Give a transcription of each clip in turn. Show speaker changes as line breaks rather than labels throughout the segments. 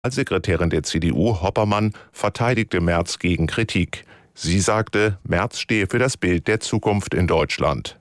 Sekretärin der CDU, Hoppermann, verteidigte Merz gegen Kritik. Sie sagte, Merz stehe für das Bild der Zukunft in Deutschland.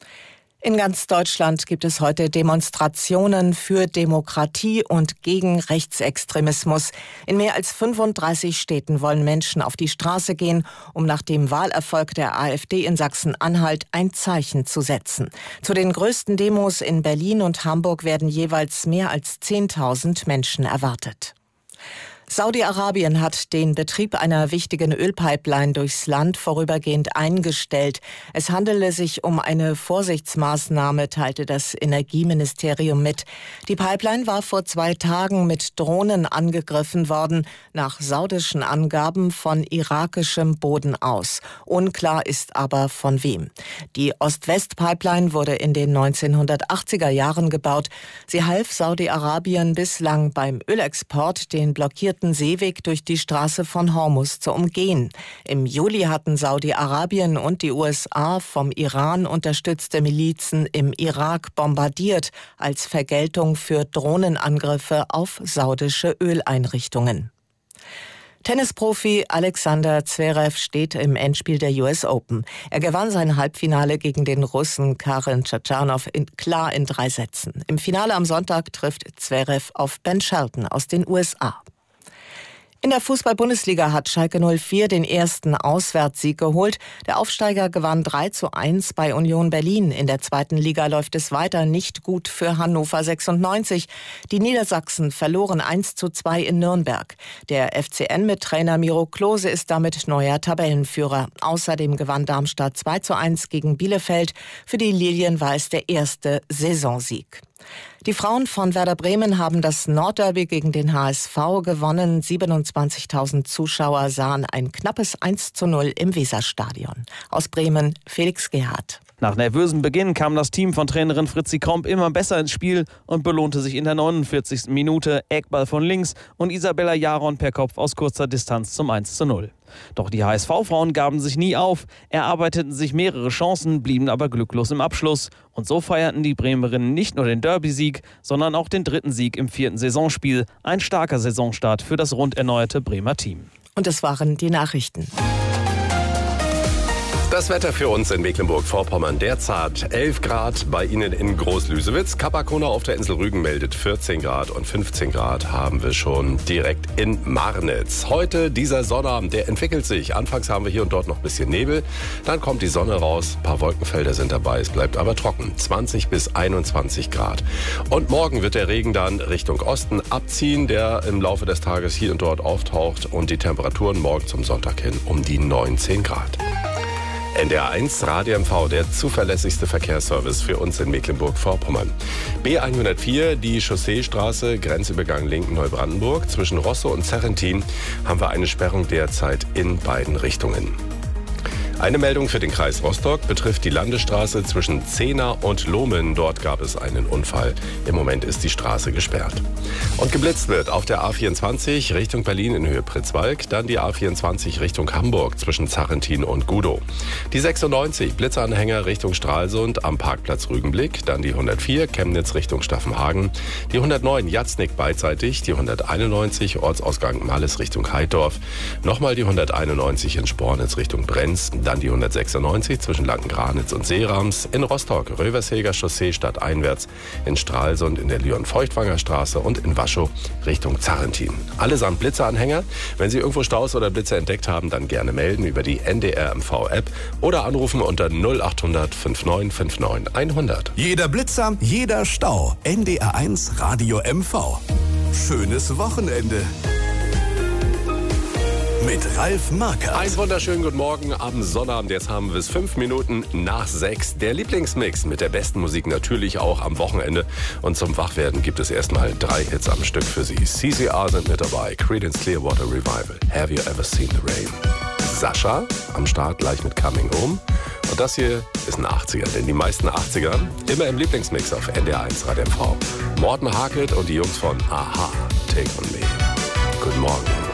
In ganz Deutschland gibt es heute Demonstrationen für Demokratie und gegen Rechtsextremismus. In mehr als 35 Städten wollen Menschen auf die Straße gehen, um nach dem Wahlerfolg der AfD in Sachsen-Anhalt ein Zeichen zu setzen. Zu den größten Demos in Berlin und Hamburg werden jeweils mehr als 10.000 Menschen erwartet. Saudi-Arabien hat den Betrieb einer wichtigen Ölpipeline durchs Land vorübergehend eingestellt. Es handele sich um eine Vorsichtsmaßnahme, teilte das Energieministerium mit. Die Pipeline war vor 2 Tagen mit Drohnen angegriffen worden, nach saudischen Angaben von irakischem Boden aus. Unklar ist aber von wem. Die Ost-West-Pipeline wurde in den 1980er Jahren gebaut. Sie half Saudi-Arabien bislang beim Ölexport, den blockierten Seeweg durch die Straße von Hormuz zu umgehen. Im Juli hatten Saudi-Arabien und die USA vom Iran unterstützte Milizen im Irak bombardiert, als Vergeltung für Drohnenangriffe auf saudische Öleinrichtungen. Tennisprofi Alexander Zverev steht im Endspiel der US Open. Er gewann sein Halbfinale gegen den Russen Karen Khachanov klar in 3 Sätzen. Im Finale am Sonntag trifft Zverev auf Ben Shelton aus den USA. In der Fußball-Bundesliga hat Schalke 04 den ersten Auswärtssieg geholt. Der Aufsteiger gewann 3:1 bei Union Berlin. In der 2. Liga läuft es weiter nicht gut für Hannover 96. Die Niedersachsen verloren 1:2 in Nürnberg. Der FCN mit Trainer Miro Klose ist damit neuer Tabellenführer. Außerdem gewann Darmstadt 2:1 gegen Bielefeld. Für die Lilien war es der erste Saisonsieg. Die Frauen von Werder Bremen haben das Nordderby gegen den HSV gewonnen. 27.000 Zuschauer sahen ein knappes 1:0 im Weserstadion. Aus Bremen, Felix Gerhardt.
Nach nervösem Beginn kam das Team von Trainerin Fritzi Kromp immer besser ins Spiel und belohnte sich in der 49. Minute. Eckball von links und Isabella Jaron per Kopf aus kurzer Distanz zum 1:0. Doch die HSV-Frauen gaben sich nie auf, erarbeiteten sich mehrere Chancen, blieben aber glücklos im Abschluss. Und so feierten die Bremerinnen nicht nur den Derby-Sieg, sondern auch den 3. Sieg im 4. Saisonspiel. Ein starker Saisonstart für das rund erneuerte Bremer Team.
Und das waren die Nachrichten.
Das Wetter für uns in Mecklenburg-Vorpommern derzeit 11 Grad, bei Ihnen in Groß-Lüsewitz. Kapakona auf der Insel Rügen meldet 14 Grad und 15 Grad haben wir schon direkt in Marnitz. Heute dieser Sonnabend, der entwickelt sich. Anfangs haben wir hier und dort noch ein bisschen Nebel, dann kommt die Sonne raus, ein paar Wolkenfelder sind dabei, es bleibt aber trocken. 20 bis 21 Grad. Und morgen wird der Regen dann Richtung Osten abziehen, der im Laufe des Tages hier und dort auftaucht und die Temperaturen morgen zum Sonntag hin um die 19 Grad. NDR 1 Radio MV, der zuverlässigste Verkehrsservice für uns in Mecklenburg-Vorpommern. B104, die Chausseestraße, Grenzübergang Linken-Neubrandenburg. Zwischen Rosso und Serrentin haben wir eine Sperrung derzeit in beiden Richtungen. Eine Meldung für den Kreis Rostock betrifft die Landesstraße zwischen Zehna und Lohmen. Dort gab es einen Unfall. Im Moment ist die Straße gesperrt. Und geblitzt wird auf der A24 Richtung Berlin in Höhe Pritzwalk, dann die A24 Richtung Hamburg zwischen Zarrentin und Gudow. Die 96 Blitzanhänger Richtung Stralsund am Parkplatz Rügenblick, dann die 104 Chemnitz Richtung Staffenhagen, die 109 Jatznick beidseitig, die 191 Ortsausgang Malles Richtung Heidorf, nochmal die 191 in Spornitz Richtung Brenz, dann die 196 zwischen Langgranitz und Seerams, in Rostock Röversheger Chaussee stadteinwärts, in Stralsund in der Lyon-Feuchtwanger Straße und in Waschow Richtung Zarrentin. Allesamt Blitzeanhänger. Wenn Sie irgendwo Staus oder Blitze entdeckt haben, dann gerne melden über die NDR MV-App oder anrufen unter 0800 5959 100.
Jeder Blitzer, jeder Stau. NDR 1 Radio MV. Schönes Wochenende. Mit Ralf Markert.
Einen wunderschönen guten Morgen am Sonnabend. Jetzt haben wir es 5 Minuten nach 6. Der Lieblingsmix mit der besten Musik natürlich auch am Wochenende. Und zum Wachwerden gibt es erstmal 3 Hits am Stück für Sie. CCR sind mit dabei. Creedence Clearwater Revival. Have You Ever Seen the Rain? Sascha am Start gleich mit Coming Home. Und das hier ist ein 80er, denn die meisten 80er immer im Lieblingsmix auf NDR 1 Radio MV. Morten Harket und die Jungs von Aha, Take On Me. Guten Morgen.